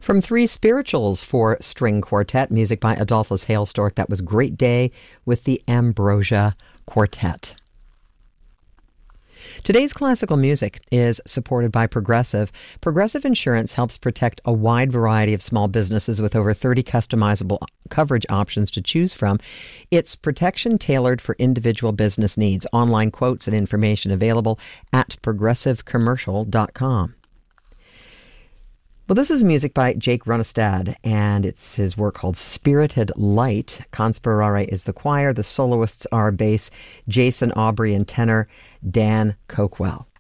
From Three Spirituals for String Quartet, music by Adolphus Hailstork. That was Great Day with the Ambrosia Quartet. Today's classical music is supported by Progressive. Progressive Insurance helps protect a wide variety of small businesses with over 30 customizable coverage options to choose from. It's protection tailored for individual business needs. Online quotes and information available at progressivecommercial.com. Well, this is music by Jake Runestad, and it's his work called Spirited Light. Conspirare is the choir. The soloists are bass Jason Aubrey and tenor Dan Coquell.